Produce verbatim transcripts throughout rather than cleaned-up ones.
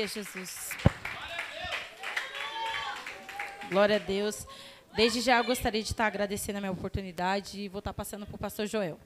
a Jesus. Glória a Deus. Desde já eu gostaria de estar agradecendo a minha oportunidade e vou estar passando para o pastor Joel.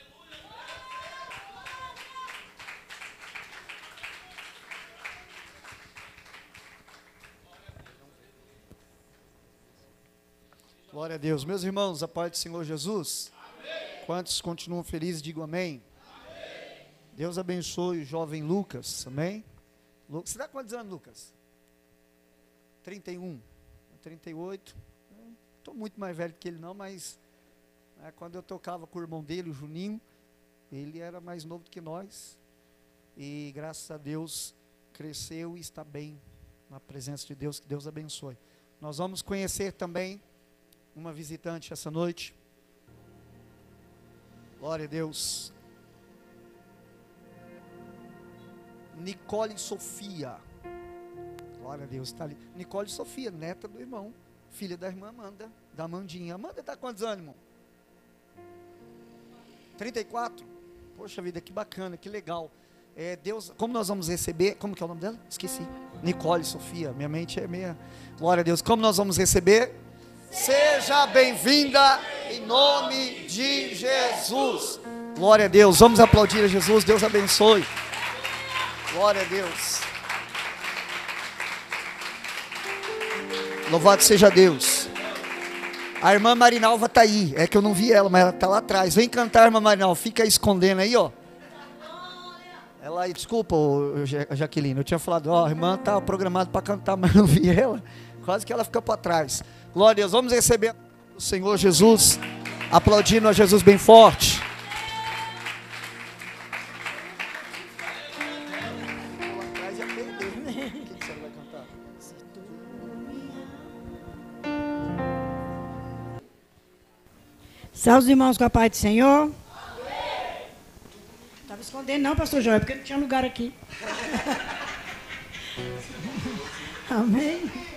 Glória a Deus. Meus irmãos, a paz do Senhor Jesus. Amém. Quantos continuam felizes, digam amém. Amém. Deus abençoe o jovem Lucas, amém? Lucas, você dá quantos anos, Lucas? trinta e um, trinta e oito. Estou muito mais velho que ele não, mas né, quando eu tocava com o irmão dele, o Juninho, ele era mais novo do que nós. E graças a Deus, cresceu e está bem na presença de Deus, que Deus abençoe. Nós vamos conhecer também uma visitante essa noite. Glória a Deus. Nicole Sofia. Glória a Deus, está ali. Nicole Sofia, neta do irmão, filha da irmã Amanda, da Amandinha. Amanda está quantos anos, irmão? trinta e quatro? Poxa vida, que bacana, que legal. É, Deus, como nós vamos receber, como que é o nome dela? Esqueci. Nicole Sofia, minha mente é meia. Glória a Deus, como nós vamos receber? Seja bem-vinda em nome de Jesus. Glória a Deus, vamos aplaudir a Jesus, Deus abençoe. Glória a Deus. Louvado seja Deus. A irmã Marinalva está aí, é que eu não vi ela, mas ela está lá atrás. Vem cantar, irmã Marinalva, fica escondendo aí, ó. Ela aí, desculpa, Jaqueline, eu tinha falado, ó, a irmã está programada para cantar, mas não vi ela. Quase que ela fica para trás. Glória a Deus, vamos receber o Senhor Jesus, aplaudindo a Jesus bem forte. Salve os irmãos com a paz do Senhor. Estava escondendo não, pastor Joel, porque não tinha lugar aqui. Amém.